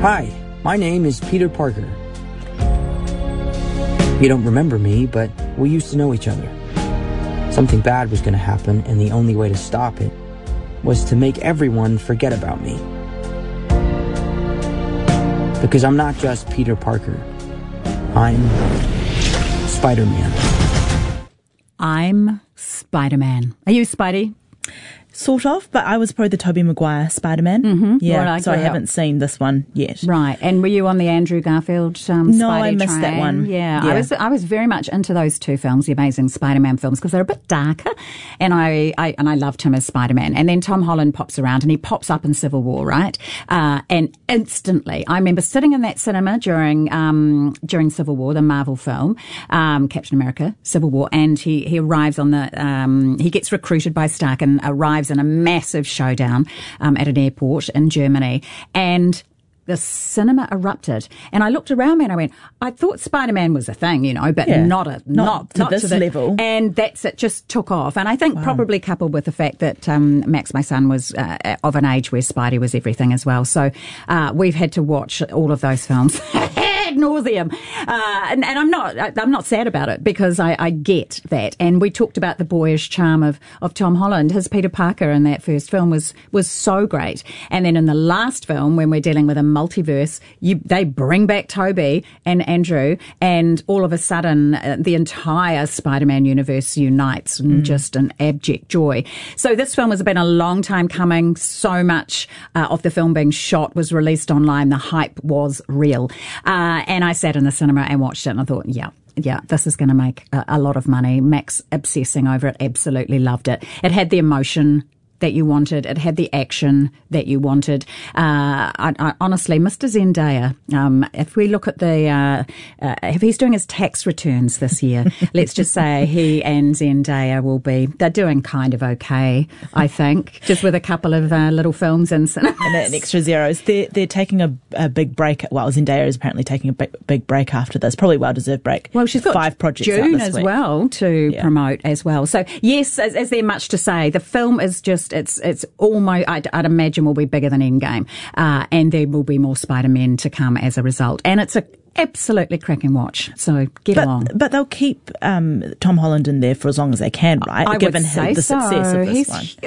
Hi, my name is Peter Parker. You don't remember me, but we used to know each other. Something bad was going to happen, and the only way to stop it was to make everyone forget about me. Because I'm not just Peter Parker. I'm Spider-Man. I'm Spider-Man. Are you Spidey? Sort of, but I was probably the Tobey Maguire Spider-Man. Mm-hmm. Yeah, well, so I haven't seen this one yet. Right, and were you on the Andrew Garfield No, I Spidey missed train? that one. Yeah, Yeah. I was very much into those two films, the Amazing Spider-Man films, because they're a bit darker, and I loved him as Spider-Man. And then Tom Holland pops around, and he pops up in Civil War, right? And instantly, I remember sitting in that cinema during Civil War, the Marvel film, Captain America, Civil War, and he arrives on the he gets recruited by Stark and arrives in a massive showdown at an airport in Germany, and the cinema erupted. And I looked around me and I went, I thought Spider-Man was a thing, but not to this level. And that's it, just took off. And I think probably coupled with the fact that Max, my son, was of an age where Spidey was everything as well. So we've had to watch all of those films. Ad nauseum. And I'm not sad about it, because I get that. And we talked about the boyish charm of Tom Holland. His Peter Parker in that first film was so great. And then in the last film, when we're dealing with a multiverse, they bring back Toby and Andrew, and all of a sudden the entire Spider-Man universe unites in just an abject joy. So this film has been a long time coming. So much of the film being shot was released online. The hype was real. And I sat in the cinema and watched it, and I thought, yeah, this is going to make a lot of money. Max obsessing over it, absolutely loved it. It had the emotion that you wanted. It had the action that you wanted. I honestly, Mr. Zendaya, if we look at if he's doing his tax returns this year, let's just say he and Zendaya they're doing kind of okay, I think, just with a couple of little films and extra zeros. They're taking a big break. Well, Zendaya is apparently taking a big break after this, probably well-deserved break. Well, she's got 5 projects June out this as week. well to promote as well. So yes, is there much to say? The film is just, it's almost, I'd imagine, will be bigger than Endgame, and there will be more Spider-Man to come as a result. And it's a absolutely cracking watch. So get along. But they'll keep Tom Holland in there for as long as they can, right? I Given would say the success of this one.